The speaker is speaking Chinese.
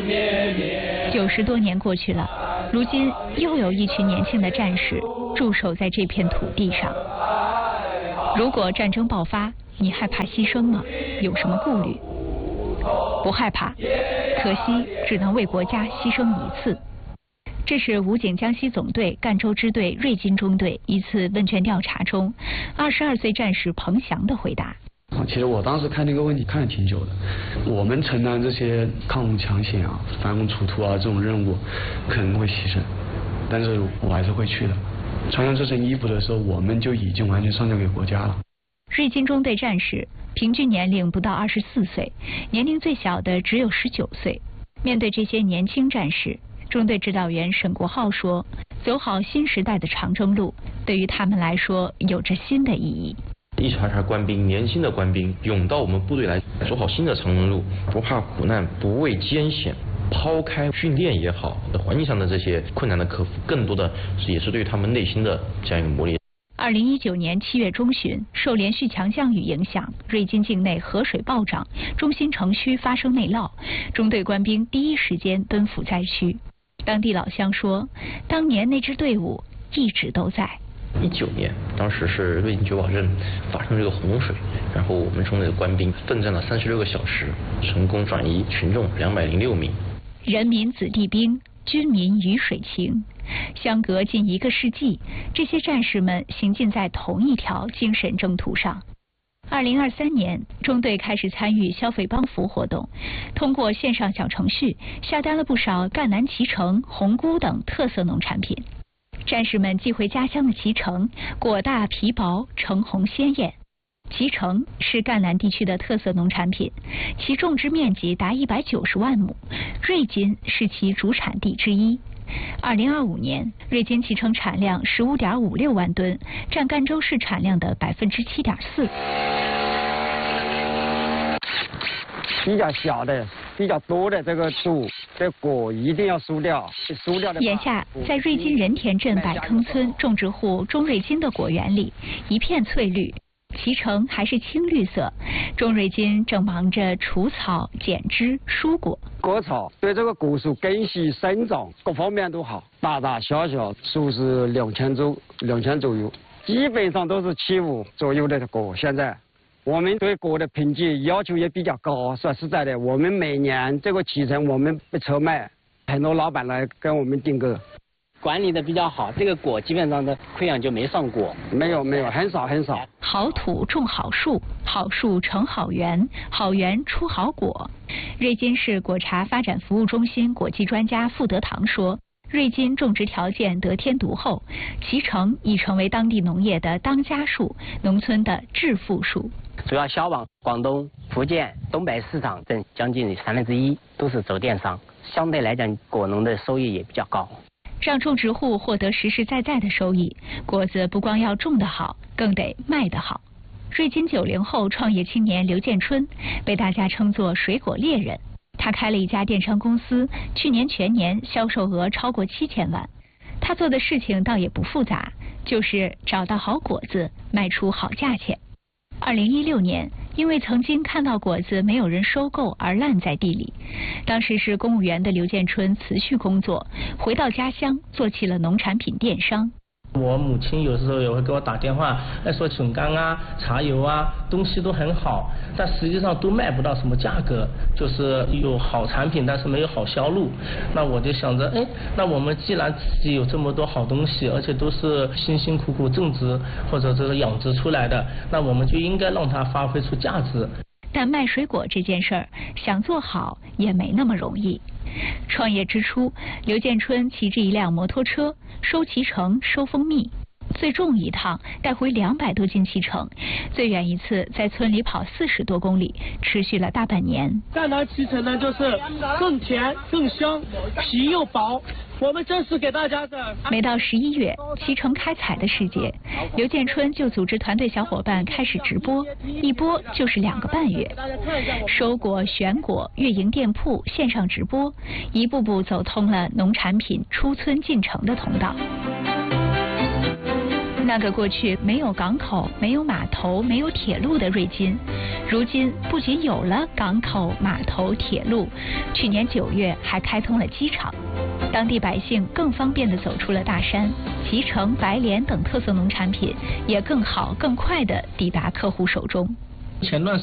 90多年过去了，如今又有一群年轻的战士驻守在这片土地上。如果战争爆发，你害怕牺牲吗？有什么顾虑？不害怕，可惜只能为国家牺牲一次。这是武警江西总队赣州支队瑞金中队一次问卷调查中22岁战士彭翔的回答。 其实我当时看这个问题看了挺久的。我们承担这些抗洪抢险啊、反攻出土啊这种任务，可能会牺牲，但是我还是会去的。穿上这身衣服的时候，我们就已经完全上交给国家了。 瑞金中队战士平均年龄不到24岁，年龄最小的只有19岁。面对这些年轻战士，中队指导员沈国浩说：“走好新时代的长征路，对于他们来说有着新的意义。 一茬茬官兵，年轻的官兵涌到我们部队来，走好新的长征路，不怕苦难，不畏艰险。抛开训练也好，环境上的这些困难的克服，更多的也是对他们内心的这样一个磨练。” 2019年7月中旬，受连续强降雨影响，瑞金境内河水暴涨，中心城区发生内涝，中队官兵第一时间奔赴灾区。当地老乡说，当年那支队伍一直都在。 19年，当时是瑞金九堡镇发生这个洪水，然后我们中队的官兵奋战了36个小时，成功转移群众206名。 人民子弟兵，军民鱼水情。相隔近1个世纪，这些战士们行进在同一条精神征途上。2023年，中队开始参与消费帮扶活动，通过线上小程序下单了不少赣南脐橙、红菇等特色农产品。战士们寄回家乡的脐橙，果大皮薄，橙红鲜艳。脐橙是赣南地区的特色农产品，其种植面积达190万亩，瑞金是其主产地之一。2025年，瑞金脐橙产量15.56万吨，占赣州市产量的7.4%。 比较小的、比较多的这个树，这果一定要疏掉，疏掉的。 眼下，在瑞金仁田镇百坑村种植户钟瑞金的果园里，一片翠绿。脐橙还是青绿色，钟瑞金正忙着除草、剪枝、疏果。 割草对这个果树根系生长各方面都好，大大小小树是2000左右，基本上都是75左右的果。现在我们对果的品质要求也比较高，说实在的，我们每年这个脐橙我们不愁卖，很多老板来跟我们订购。 管理的比较好，这个果基本上的溃疡就没上过。 没有，很少。 好土种好树，好树成好园，好园出好果。瑞金市果茶发展服务中心果技专家傅德堂说，瑞金种植条件得天独厚，脐橙已成为当地农业的当家树，农村的致富树。 主要销往广东、福建、东北市场等将近1/3都是走电商，相对来讲果农的收益也比较高。 让种植户获得实实在在的收益，果子不光要种得好，更得卖得好。瑞金90后创业青年刘建春被大家称作水果猎人，他开了一家电商公司，去年全年销售额超过7000万。他做的事情倒也不复杂，就是找到好果子，卖出好价钱。2016年，因为曾经看到果子没有人收购而烂在地里，当时是公务员的刘建春辞去工作，回到家乡做起了农产品电商。 我母亲有时候也会给我打电话，说笋干啊、茶油啊，东西都很好，但实际上都卖不到什么价格，就是有好产品，但是没有好销路。那我就想着，那我们既然自己有这么多好东西，而且都是辛辛苦苦种植或者这个养殖出来的，那我们就应该让它发挥出价值。 但卖水果这件事儿，想做好也没那么容易。创业之初，刘建春骑着一辆摩托车，收脐橙、收蜂蜜，最重一趟带回200多斤脐橙，最远一次在村里跑40多公里，持续了大半年。 赣南脐橙呢，就是更甜更香，皮又薄。我们这是给大家的。 每到11月，脐橙开采的时节，刘建春就组织团队小伙伴开始直播，一播就是2个半月，收果、选果、运营店铺、线上直播，一步步走通了农产品出村进城的通道。 那个过去没有港口、没有码头、没有铁路的瑞金，如今不仅有了港口、码头、铁路，去年9月还开通了机场，当地百姓更方便地走出了大山，脐橙、白莲等特色农产品也更好、更快地抵达客户手中。 前段